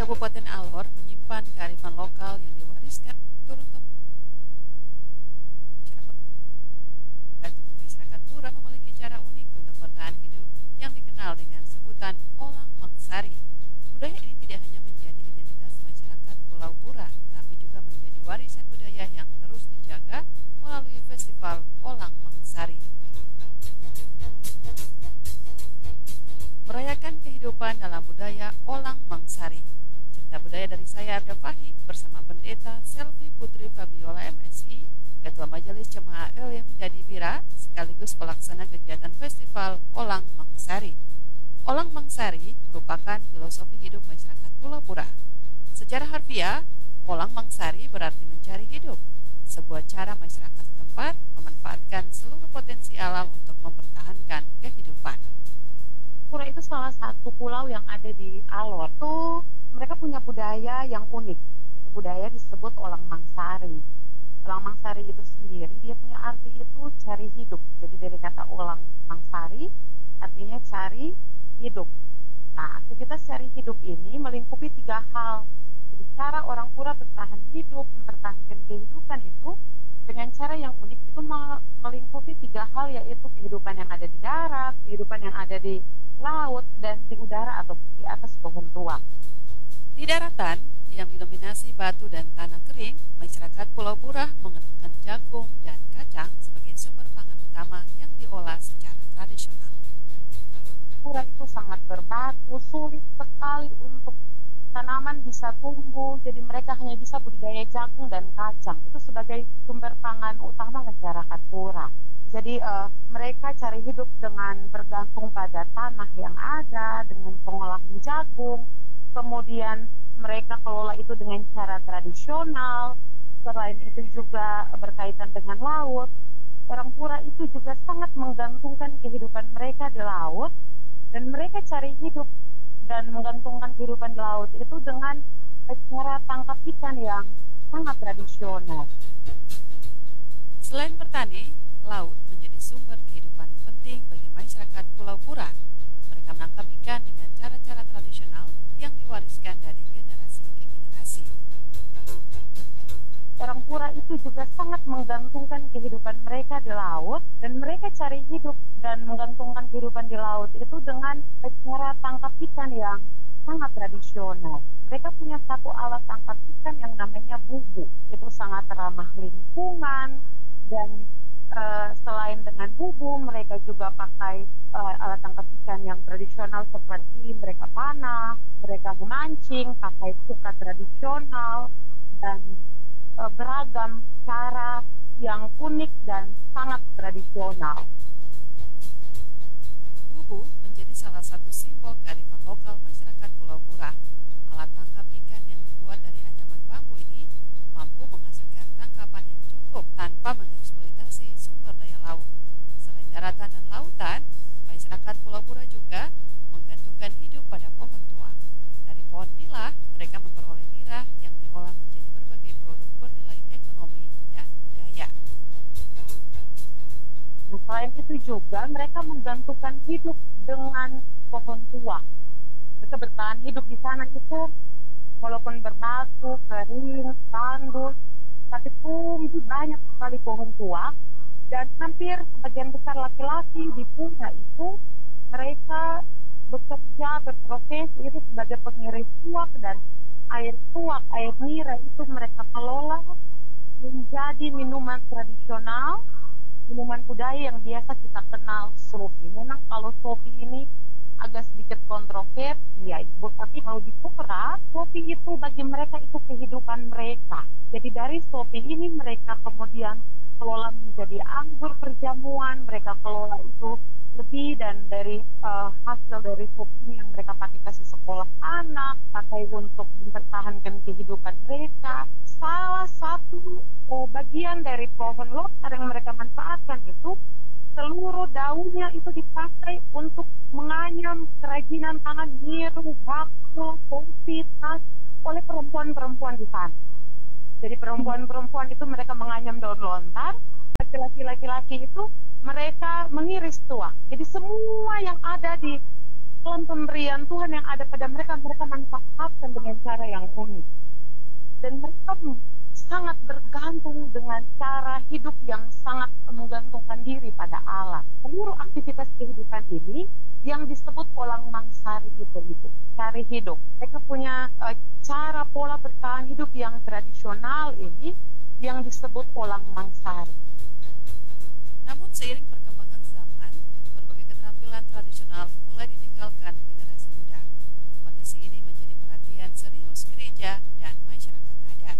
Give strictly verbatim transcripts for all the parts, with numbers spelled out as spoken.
Kabupaten Alor menyimpan kearifan lokal yang diwariskan turun-temurun masyarakat. Masyarakat Pura memiliki cara unik untuk bertahan hidup yang dikenal dengan sebutan Olang Mangsari. Budaya ini tidak hanya menjadi identitas masyarakat Pulau Pura, tapi juga menjadi warisan budaya yang terus dijaga melalui Festival Olang Mangsari. Merayakan kehidupan dalam budaya Olang Mangsari. Cerita budaya dari saya Arda Fahi bersama Pendeta Selvi Putri Fabiola M Si, Ketua Majelis Jemaah Elim Dadibira, sekaligus pelaksana kegiatan Festival Olang Mangsari. Olang Mangsari merupakan filosofi hidup masyarakat Pulau Pura. Secara harfiah, Olang Mangsari berarti mencari hidup, sebuah cara masyarakat setempat memanfaatkan seluruh potensi alam untuk mempertahankan kehidupan. Pura itu salah satu pulau yang ada di Alor. Tuh mereka punya budaya yang unik. Itu budaya disebut Olang Mangsari. Olang Mangsari itu sendiri dia punya arti itu cari hidup. Jadi dari kata Olang Mangsari artinya cari hidup. Nah, aktivitas cari hidup ini melingkupi tiga hal. Jadi cara orang Pura bertahan hidup, mempertahankan kehidupan itu dengan cara yang unik itu melingkupi tiga hal, yaitu kehidupan yang ada di darat, kehidupan yang ada di laut, dan di udara atau di atas pohon tua. Di daratan yang didominasi batu dan tanah kering, masyarakat Pulau Pura menggunakan jagung dan kacang sebagai sumber pangan utama yang diolah secara tradisional. Pura itu sangat berbatu, sulit sekali untuk tanaman bisa tumbuh, jadi mereka hanya bisa budidaya jagung dan kacang. Itu sebagai sumber pangan utama masyarakat Pura. Jadi uh, mereka cari hidup dengan bergantung pada tanah yang ada, dengan pengolahan jagung, kemudian mereka kelola itu dengan cara tradisional. Selain itu juga berkaitan dengan laut. Orang Pura itu juga sangat menggantungkan kehidupan mereka di laut, dan mereka cari hidup dan menggantungkan kehidupan di laut itu dengan cara tangkap ikan yang sangat tradisional. Selain bertani, laut menjadi sumber kehidupan penting bagi masyarakat Pulau Pura. Mereka menangkap ikan dengan cara-cara tradisional yang diwariskan dari generasi ke generasi. Orang Pura itu juga sangat menggantungkan kehidupan mereka di laut, dan mereka cari hidup dan menggantungkan kehidupan di laut itu dengan cara tangkap ikan yang sangat tradisional. Mereka punya satu alat tangkap ikan yang namanya bubu. Itu sangat ramah lingkungan, dan Uh, selain dengan bubu, mereka juga pakai uh, alat tangkap ikan yang tradisional seperti mereka panah, mereka memancing, pakai sukat tradisional, dan uh, beragam cara yang unik dan sangat tradisional. Bubu menjadi salah satu simbol kearifan lokal masyarakat Pulau Pura. Alat tangkap ikan yang dibuat dari anyaman bambu ini mampu menghasilkan tangkapan yang cukup tanpa mengeksploitasi sumber daya laut. Selain daratan dan lautan, masyarakat Pulau Pura juga menggantungkan hidup pada pohon tua. Dari pohon inilah mereka memperoleh nira yang diolah menjadi berbagai produk bernilai ekonomi dan budaya. Nah, selain itu juga mereka menggantungkan hidup dengan pohon tua. Mereka bertahan hidup di sana itu walaupun berbatu, kering, tandus, tapi tumbuh banyak sekali pohon tua, dan hampir sebagian besar laki-laki di Pura itu mereka bekerja, berprofesi itu sebagai pengiris tuak, dan air tuak, air nira itu mereka kelola menjadi minuman tradisional, minuman budaya yang biasa kita kenal, sopi. Memang kalau sopi ini agak sedikit kontroversi ya Ibu, tapi kalau di Pura, sopi itu bagi mereka itu kehidupan mereka. Jadi dari sopi ini mereka kemudian kelola menjadi anggur perjamuan, mereka kelola itu lebih, dan dari uh, hasil dari sopi ini yang mereka pakai kasih sekolah anak, pakai untuk mempertahankan kehidupan mereka. Salah satu oh, bagian dari pohon lontar yang mereka manfaatkan itu seluruh daunnya itu dipakai untuk menganyam kerajinan tangan, nyiru, bakul, kopi, tas oleh perempuan-perempuan di sana. Jadi perempuan-perempuan itu mereka menganyam daun lontar, laki-laki laki-laki itu mereka mengiris tuak. Jadi semua yang ada di dalam pemberian Tuhan yang ada pada mereka, mereka manfaatkan dengan cara yang unik. Dan mereka sangat bergantung dengan cara hidup yang sangat menggantungkan diri pada alam. Seluruh aktivitas kehidupan ini yang disebut orang Mangsari itu, itu cari hidup. Mereka punya uh, cara pola bertahan hidup yang tradisional ini yang disebut orang Mangsari. Namun seiring perkembangan zaman, berbagai keterampilan tradisional mulai ditinggalkan generasi muda. Kondisi ini menjadi perhatian serius gereja dan masyarakat adat.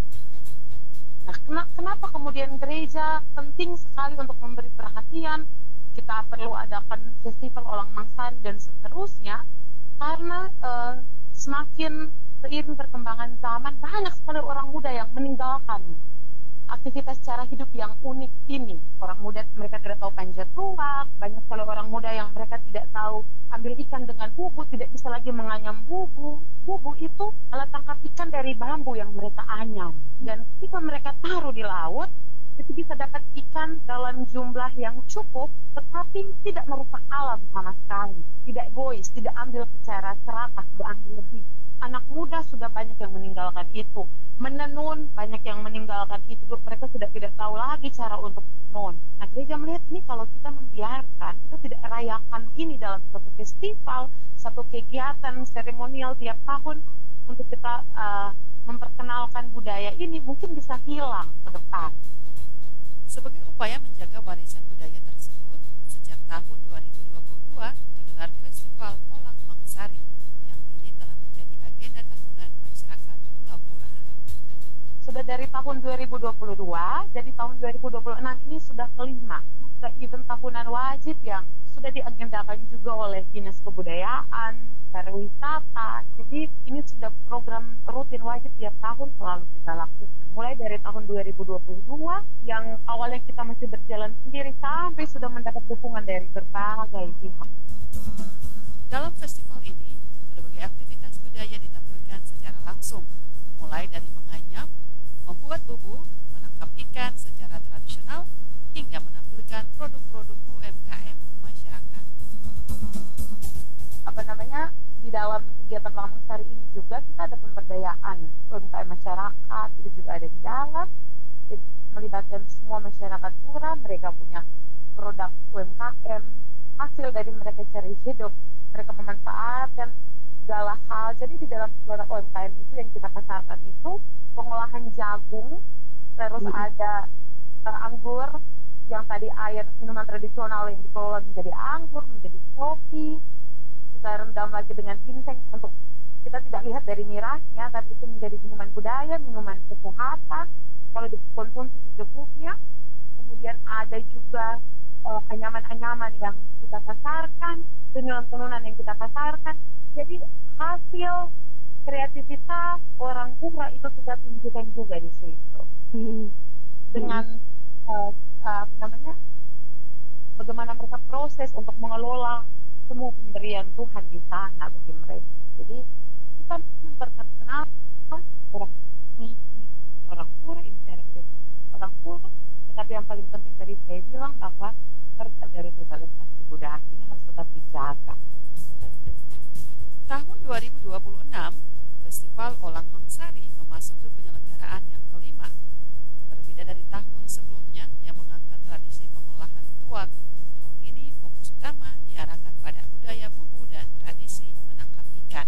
Nah, kenapa kemudian gereja penting sekali untuk memberi perhatian? Kita perlu adakan festival Orang Mangsari dan seterusnya, karena eh, semakin seiring perkembangan zaman, banyak sekali orang muda yang meninggalkan aktivitas cara hidup yang unik ini. Orang muda, mereka tidak tahu panjat tuak, banyak sekali orang muda yang mereka tidak tahu ambil ikan dengan bubu, tidak bisa lagi menganyam bubu. Bubu itu alat tangkap ikan dari bambu yang mereka anyam. Dan ketika mereka taruh di laut, itu bisa dapat ikan dalam jumlah yang cukup, tetapi tidak merusak alam sama sekali. Tidak egois, tidak ambil secara serakah, tidak ambil lebih. Anak muda sudah banyak yang meninggalkan itu. Menenun, banyak yang meninggalkan itu. Mereka sudah tidak tahu lagi cara untuk menenun. Nah, gereja melihat ini, kalau kita membiarkan, kita tidak rayakan ini dalam satu festival, satu kegiatan seremonial tiap tahun untuk kita uh, memperkenalkan budaya ini, mungkin bisa hilang ke depan. Sebagai upaya menjaga warisan budaya tersebut, sejak tahun dua ribu dua puluh dua digelar Festival Olang Mangsari yang kini telah menjadi agenda tahunan masyarakat Pulau Pura. Sudah dari tahun dua ribu dua puluh dua, jadi tahun dua ribu dua puluh enam ini sudah kelima. Sudah event tahunan wajib yang sudah diagendakan juga oleh Dinas Kebudayaan, Pariwisata. Jadi ini sudah program rutin wajib tiap tahun selalu kita lakukan. Mulai dari tahun dua ribu dua puluh dua yang awalnya kita masih berjalan sendiri sampai sudah mendapat dukungan dari berbagai pihak. Dalam festival ini, berbagai aktivitas budaya ditampilkan secara langsung, mulai dari menganyam, membuat bubu, menangkap ikan secara tradisional, hingga menampilkan produk-produk U M K M masyarakat. Apa namanya, di dalam kegiatan Olang Mangsari ini juga kita ada pemberdayaan U M K M masyarakat, itu juga ada di dalam. Jadi, melibatkan semua masyarakat Pura, mereka punya produk U M K M, hasil dari mereka cari hidup, mereka memanfaatkan segala hal. Jadi di dalam produk U M K M itu yang kita pasarkan itu pengolahan jagung, terus hmm. ada uh, anggur, yang tadi air minuman tradisional yang dikelola menjadi anggur, menjadi kopi. Kita rendam lagi dengan ginseng untuk kita tidak lihat dari mirasnya, tapi itu menjadi minuman budaya, minuman kesehatan kalau dikonsumsi secukupnya. Kemudian ada juga uh, anyaman-anyaman yang kita pasarkan, tenunan-tenunan yang kita pasarkan. Jadi hasil kreativitas orang Pura itu kita tunjukkan juga di situ. Mm-hmm. Dengan uh, uh, apa namanya, bagaimana mereka proses untuk mengelola semua pemberian Tuhan di sana bagi mereka. Jadi kita memperkenalkan orang ini, orang Pura, ini cara hidup orang Pura. Tetapi yang paling penting tadi saya bilang bahwa harus ada revitalisasi budaya, ini harus tetap dijaga. Tahun dua ribu dua puluh enam, Festival Olang Mangsari memasuki penyelenggaraan yang kelima. Berbeda dari tahun sebelumnya yang mengangkat tradisi pengolahan tuak, tahun ini fokus utama diarahkan pada budaya bubu dan tradisi menangkap ikan.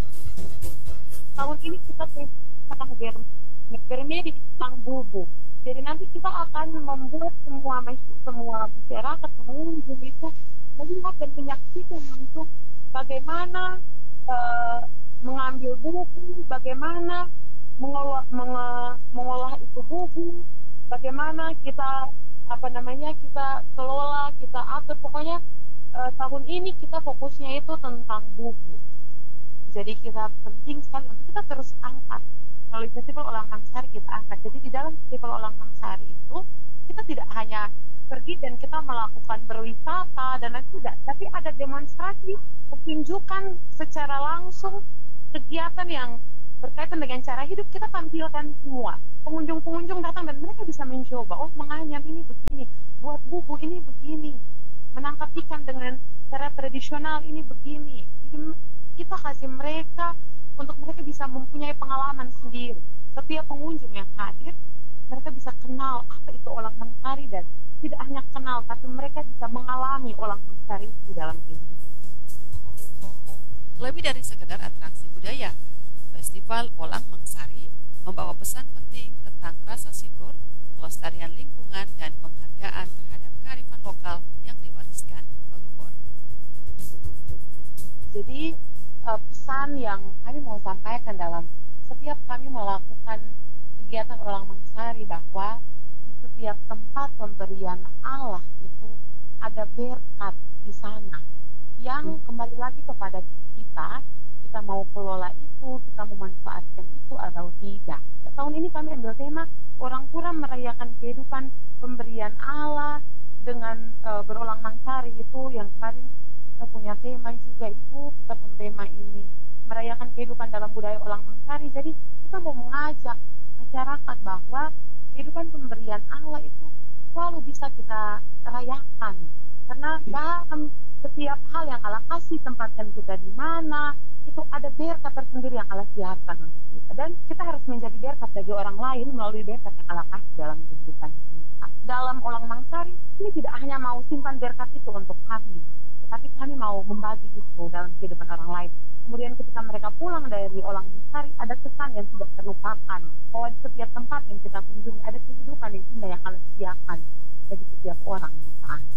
Tahun ini kita tentang bermedi tentang bubu. Jadi nanti kita akan membuat semua semua masyarakat pengunjung itu melihat dan menyaksikan langsung bagaimana uh, mengambil bubu, bagaimana mengolah, mengolah, mengolah itu bubu, bagaimana kita apa namanya kita kelola, kita atur. Pokoknya uh, tahun ini kita fokusnya itu tentang bubu. Jadi kita penting sekali untuk kita terus angkat. Melalui Festival Olang Mangsari kita angkat. Jadi di dalam Festival Olang Mangsari itu kita tidak hanya pergi dan kita melakukan berwisata dan lain tidak, tapi ada demonstrasi, pertunjukan secara langsung, kegiatan yang berkaitan dengan cara hidup kita tampilkan semua. Pengunjung-pengunjung datang dan mereka bisa mencoba, oh menganyam ini begini, buat bubu ini begini. menangkap ikan dengan cara tradisional ini begini. Jadi m- kita kasih mereka untuk mereka bisa mempunyai pengalaman sendiri. Setiap pengunjung yang hadir, mereka bisa kenal apa itu olang mangkari dan tidak hanya kenal, tapi mereka bisa mengalami olang mangkari itu dalam kehidupan. Lebih dari sekedar atraksi budaya, Festival Olang Mengsari membawa pesan penting tentang rasa syukur, pelestarian lingkungan, dan penghargaan terhadap kearifan lokal yang diwariskan leluhur. Jadi eh, pesan yang kami mau sampaikan dalam setiap kami melakukan kegiatan Olang Mengsari bahwa di setiap tempat pemberian Allah itu ada berkat di sana yang kembali lagi kepada kita, kita mau kelola itu, kita memanfaatkan itu atau tidak. Ya, tahun ini kami ambil tema orang pura merayakan kehidupan pemberian Allah dengan eh, berolang mangsari itu yang kemarin kita punya tema juga Ibu, kita pun tema ini merayakan kehidupan dalam budaya olang mangsari. Jadi kita mau mengajak masyarakat bahwa kehidupan pemberian Allah itu selalu bisa kita rayakan karena dalam setiap hal yang Allah kasih tempatkan kita di mana itu ada berkat tersendiri yang Allah siapkan untuk kita dan kita harus menjadi berkat bagi orang lain melalui berkat yang Allah kasih dalam kehidupan kita. Dalam olang mangsari ini tidak hanya mau simpan berkat itu untuk kami, tetapi kami mau membagi itu dalam kehidupan orang lain. Kemudian ketika mereka pulang dari olang mangsari ada kesan yang tidak terlupakan bahwa di setiap tempat yang kita kunjungi ada kehidupan yang indah yang Allah sediakan bagi setiap orang di sana.